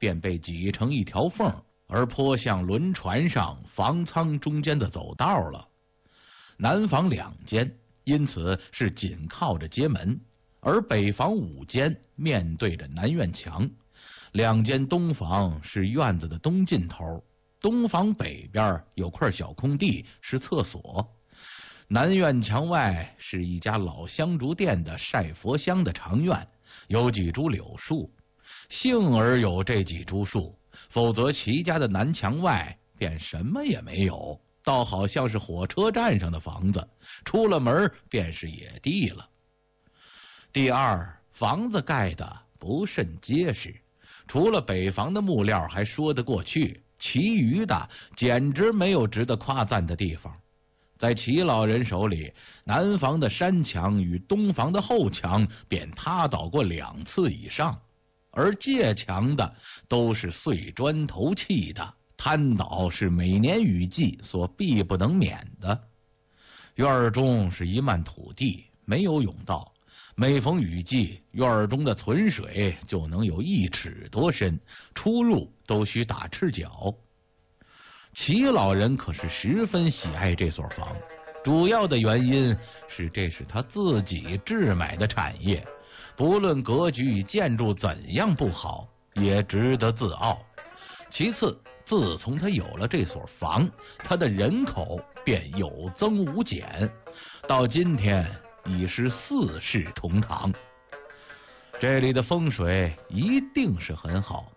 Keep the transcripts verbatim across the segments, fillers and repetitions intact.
便被挤成一条缝，而坡向轮船上房舱中间的走道了。南房两间因此是紧靠着街门，而北房五间面对着南院墙。两间东房是院子的东尽头，东房北边有块小空地是厕所。南院墙外是一家老香烛店的晒佛香的长院，有几株柳树，幸而有这几株树，否则齐家的南墙外便什么也没有，倒好像是火车站上的房子，出了门便是野地了。第二，房子盖的不甚结实，除了北房的木料还说得过去，其余的简直没有值得夸赞的地方。在齐老人手里，南房的山墙与东房的后墙便塌倒过两次以上，而界墙的都是碎砖头砌的，瘫倒是每年雨季所必不能免的。院中是一漫土地，没有甬道，每逢雨季，院中的存水就能有一尺多深，出入都需打赤脚。齐老人可是十分喜爱这所房，主要的原因是这是他自己置买的产业，不论格局与建筑怎样不好，也值得自傲。其次，自从他有了这所房，他的人口便有增无减，到今天已是四世同堂。这里的风水一定是很好。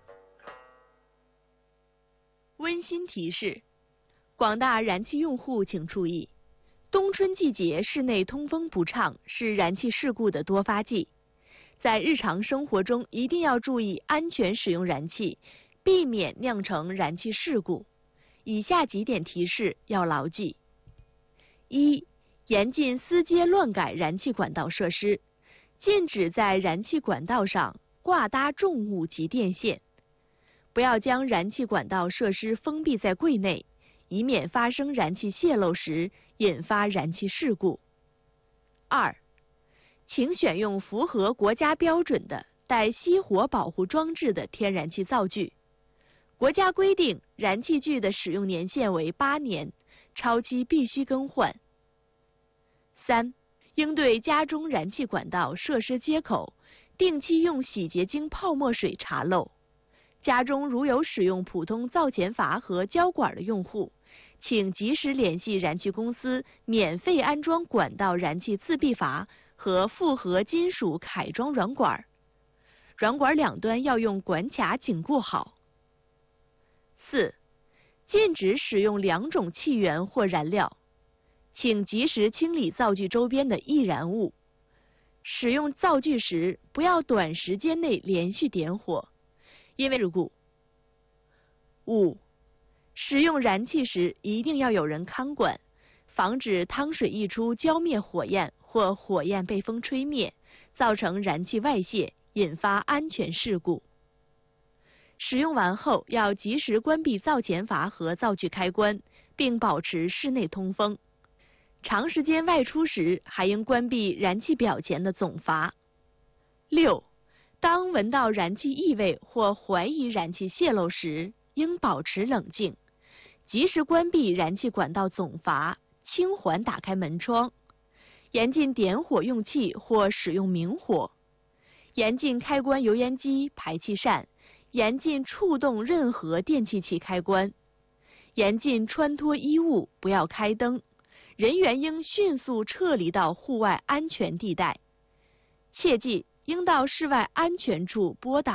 温馨提示：广大燃气用户请注意，冬春季节室内通风不畅是燃气事故的多发季，在日常生活中一定要注意安全使用燃气，避免酿成燃气事故。以下几点提示要牢记：一、严禁私接乱改燃气管道设施，禁止在燃气管道上挂搭重物及电线，不要将燃气管道设施封闭在柜内，以免发生燃气泄漏时引发燃气事故。二、请选用符合国家标准的带熄火保护装置的天然气灶具。国家规定，燃气具的使用年限为八年，超期必须更换。三、应对家中燃气管道设施接口，定期用洗洁精泡沫水查漏。家中如有使用普通灶前阀和胶管的用户，请及时联系燃气公司免费安装管道燃气自闭阀和复合金属铠装软管，软管两端要用管卡紧固好。四、禁止使用两种气源或燃料，请及时清理灶具周边的易燃物。使用灶具时，不要短时间内连续点火，因为事故。五、使用燃气时一定要有人看管，防止汤水溢出浇灭火焰或火焰被风吹灭，造成燃气外泄，引发安全事故。使用完后要及时关闭灶前阀和灶具开关，并保持室内通风。长时间外出时，还应关闭燃气表前的总阀。六、当闻到燃气异味或怀疑燃气泄漏时，应保持冷静，及时关闭燃气管道总阀，轻缓打开门窗，严禁点火用气或使用明火，严禁开关油烟机、排气扇，严禁触动任何电气器开关，严禁穿脱衣物，不要开灯，人员应迅速撤离到户外安全地带，切记应到室外安全处拨打